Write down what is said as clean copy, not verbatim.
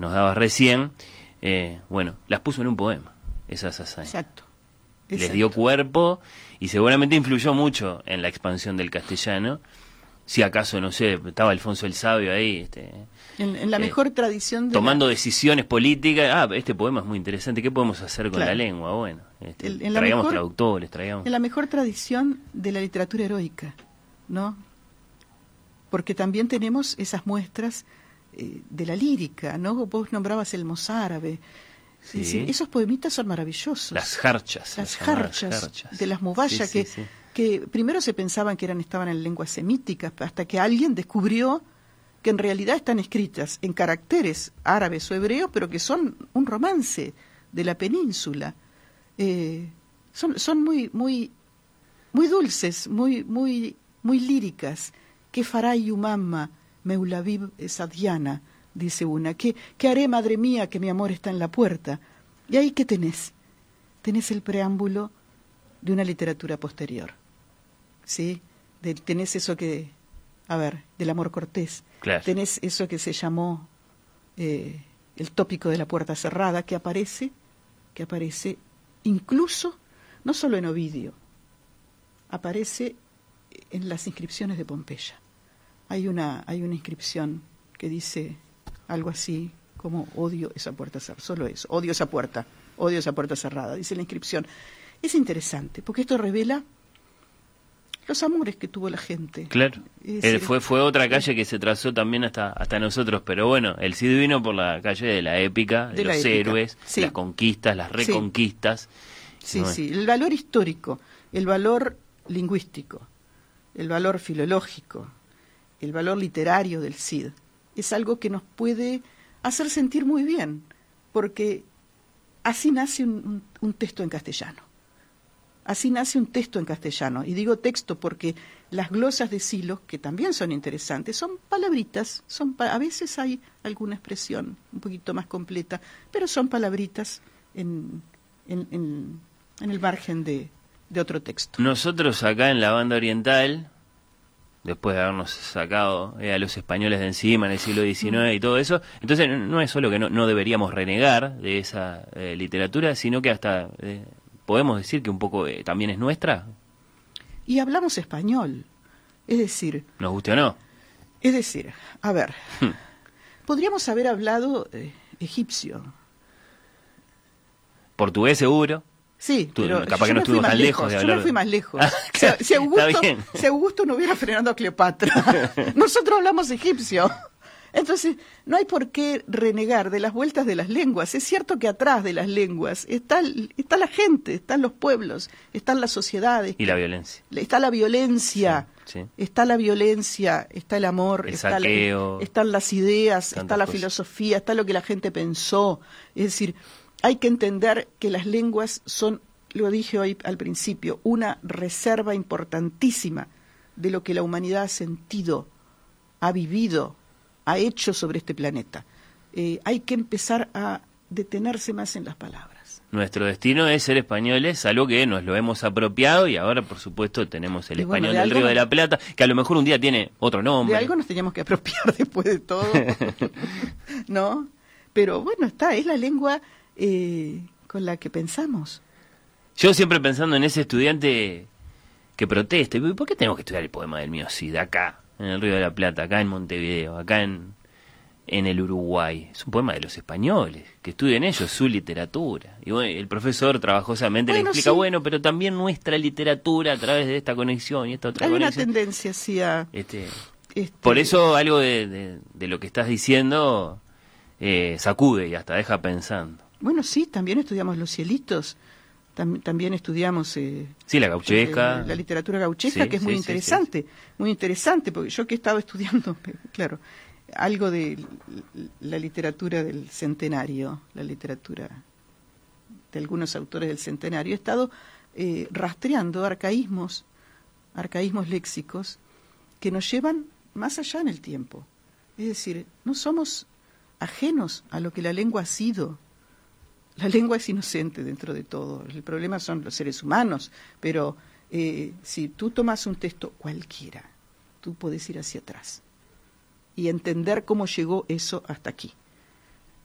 nos dabas recién, bueno, las puso en un poema, esas hazañas. Exacto. Les dio cuerpo y seguramente influyó mucho en la expansión del castellano. Si acaso, no sé, estaba Alfonso el Sabio ahí, en la mejor tradición de tomando decisiones políticas. Este poema es muy interesante, ¿qué podemos hacer con Claro. la lengua? Bueno, En la traigamos mejor- traductores, traigamos... en la mejor tradición de la literatura heroica, ¿no? Porque también tenemos esas muestras de la lírica, ¿no? Vos nombrabas el mozárabe. Sí. Es decir, esos poemitas son maravillosos. Las jarchas. Las llamadas jarchas de las mubayas, Sí, sí, sí. que primero se pensaban que estaban en lenguas semíticas, hasta que alguien descubrió que en realidad están escritas en caracteres árabes o hebreos, pero que son un romance de la península. Son muy, muy, muy dulces, muy líricas. Que faray umamma meulaviv sadiana, dice una. ¿Qué haré, madre mía, que mi amor está en la puerta? Y ahí, ¿qué tenés? Tenés el preámbulo de una literatura posterior, ¿sí? Tenés eso que, del amor cortés. Claro. Tenés eso que se llamó el tópico de la puerta cerrada, que aparece incluso, no solo en Ovidio, aparece en las inscripciones de Pompeya. Hay una inscripción que dice algo así como odio esa puerta cerrada, solo eso, odio esa puerta cerrada, dice la inscripción. Es interesante, porque esto revela los amores que tuvo la gente. Claro. Fue otra calle que se trazó también hasta nosotros, pero bueno, el Cid vino por la calle de la épica, de los héroes, sí. Las conquistas, las reconquistas. Sí, sí, el valor histórico, el valor lingüístico, el valor filológico, el valor literario del Cid, es algo que nos puede hacer sentir muy bien, porque así nace un texto en castellano. Así nace un texto en castellano. Y digo texto porque las glosas de Silos, que también son interesantes, son palabritas, a veces hay alguna expresión un poquito más completa, pero son palabritas en el margen de otro texto. Nosotros acá en la banda oriental, después de habernos sacado a los españoles de encima en el siglo XIX y todo eso, entonces no es solo que no deberíamos renegar de esa literatura, sino que hasta podemos decir que un poco también es nuestra. Y hablamos español, es decir... ¿Nos guste o no? Es decir, podríamos haber hablado egipcio. Portugués seguro. Sí, pero capaz que no estuvimos tan lejos de hablar. Yo me fui más lejos. Si Augusto no hubiera frenado a Cleopatra, nosotros hablamos egipcio. Entonces, no hay por qué renegar de las vueltas de las lenguas. Es cierto que atrás de las lenguas está la gente, están los pueblos, están las sociedades. Y la violencia. Está la violencia, sí. Está la violencia, está el amor, saqueo, están las ideas, está la filosofía, está lo que la gente pensó. Es decir, hay que entender que las lenguas son, lo dije hoy al principio, una reserva importantísima de lo que la humanidad ha sentido, ha vivido, ha hecho sobre este planeta. Hay que empezar a detenerse más en las palabras. Nuestro destino es ser españoles, algo que nos lo hemos apropiado y ahora, por supuesto, tenemos el español del Río de la Plata, que a lo mejor un día tiene otro nombre. De algo nos teníamos que apropiar después de todo, ¿no? Pero bueno, es la lengua con la que pensamos. Yo siempre pensando en ese estudiante que proteste, ¿por qué tenemos que estudiar el poema del mío Cid acá, en el Río de la Plata, acá en Montevideo, acá en el Uruguay? Es un poema de los españoles, que estudien ellos su literatura. Y bueno, el profesor trabajosamente le explica, sí, pero también nuestra literatura a través de esta conexión y esta otra conexión. Hay una tendencia, sí, a... Por eso algo de lo que estás diciendo sacude y hasta deja pensando. Bueno, sí, también estudiamos los cielitos, también estudiamos... sí, la gauchesca. La literatura gauchesca, sí, que es muy interesante, sí. Muy interesante, porque yo que he estado estudiando, claro, algo de la literatura del centenario, la literatura de algunos autores del centenario, he estado rastreando arcaísmos léxicos que nos llevan más allá en el tiempo. Es decir, no somos ajenos a lo que la lengua ha sido. La lengua es inocente dentro de todo. El problema son los seres humanos, pero si tú tomas un texto cualquiera, tú puedes ir hacia atrás y entender cómo llegó eso hasta aquí.